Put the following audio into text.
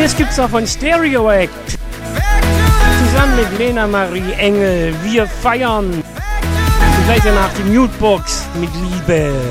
das gibt's noch von Stereo Act. Zusammen mit Lena Marie Engel. Wir feiern. Gleich danach die Mutebox mit Liebe.